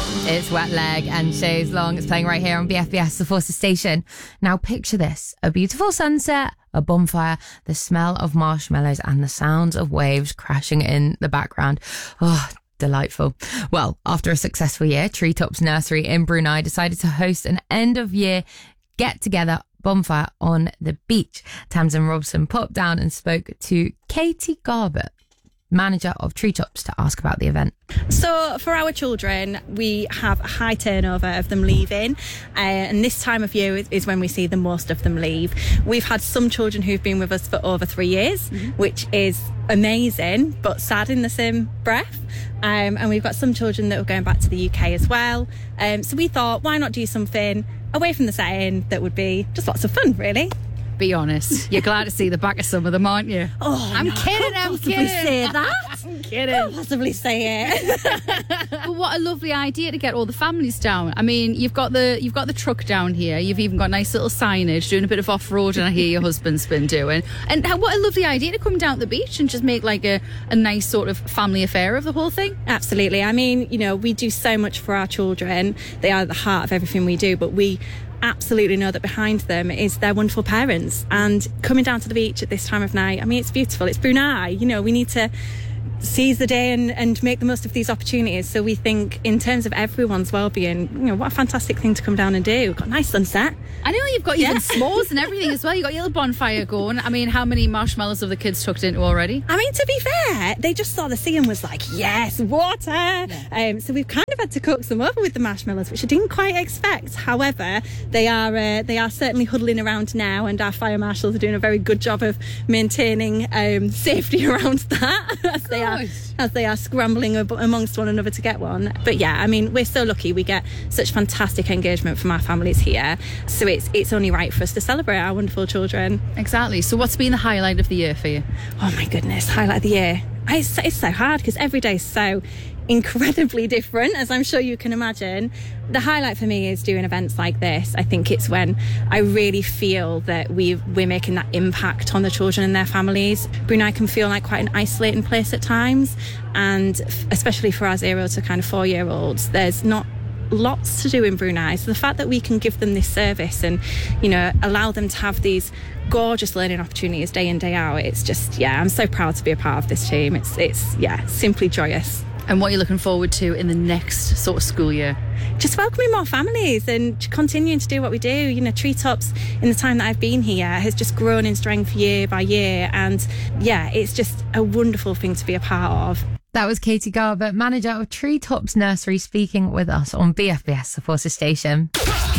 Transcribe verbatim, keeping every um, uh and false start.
It's Wet Leg and Chaise Long. It's playing right here on B F B S, the Forces Station. Now picture this, a beautiful sunset, a bonfire, the smell of marshmallows and the sounds of waves crashing in the background. Oh, delightful. Well, after a successful year, Treetops Nursery in Brunei decided to host an end of year get-together bonfire on the beach. Tamsin Robson popped down and spoke to Katie Garbutt, manager of Treetops, to ask about the event. So for our children, we have a high turnover of them leaving, uh, and this time of year is when we see the most of them leave. We've had some children who've been with us for over three years, mm-hmm. which is amazing but sad in the same breath. Um, and we've got some children that are going back to the U K as well. Um, so we thought, why not do something away from the setting that would be just lots of fun, really. Be honest, you're glad to see the back of some of them, aren't you? Oh, I'm no, kidding, I I'm possibly kidding. say that. I'm kidding. Can't possibly say it. But what a lovely idea to get all the families down. I mean, you've got the you've got the truck down here. You've even got nice little signage, doing a bit of off-road, and I hear your husband's been doing. And how, what a lovely idea to come down to the beach and just make like a, a nice sort of family affair of the whole thing. Absolutely. I mean, you know, we do so much for our children. They are at the heart of everything we do, but we absolutely know that behind them is their wonderful parents, and coming down to the beach at this time of night, I mean, it's beautiful. It's Brunei, you know, we need to seize the day and, and make the most of these opportunities. So we think in terms of everyone's well-being, you know, what a fantastic thing to come down and do. We've got a nice sunset. I know you've got even yeah. s'mores and everything as well. You've got your little bonfire going. I mean, how many marshmallows have the kids tucked into already? I mean, to be fair, they just saw the sea and was like, yes, water. Yeah. Um, so we've kind of had to coax them over with the marshmallows, which I didn't quite expect. However, they are uh, they are certainly huddling around now, and our fire marshals are doing a very good job of maintaining um, safety around that as they are as they are scrambling ab- amongst one another to get one. But yeah, I mean, we're so lucky. We get such fantastic engagement from our families here. So it's it's only right for us to celebrate our wonderful children. Exactly. So what's been the highlight of the year for you? Oh my goodness, highlight of the year. It's, it's so hard because every day is so incredibly different, as I'm sure you can imagine. The highlight for me is doing events like this. I think it's when I really feel that we've, we're making that impact on the children and their families. Brunei can feel like quite an isolating place at times, and especially for our zero to kind of four year olds, there's not lots to do in Brunei. So the fact that we can give them this service and, you know, allow them to have these gorgeous learning opportunities day in, day out, it's just, yeah, I'm so proud to be a part of this team. It's, it's yeah, simply joyous. And what are you looking forward to in the next sort of school year? Just welcoming more families and continuing to do what we do. You know, Treetops, in the time that I've been here, has just grown in strength year by year. And yeah, it's just a wonderful thing to be a part of. That was Katie Garbutt, manager of Treetops Nursery, speaking with us on B F B S, the Forces Station.